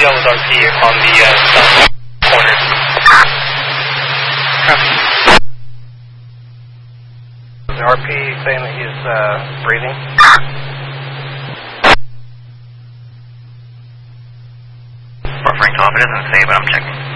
that was RP on the south corner. Is RP saying that he's breathing? Buffering top, it doesn't say, but I'm checking.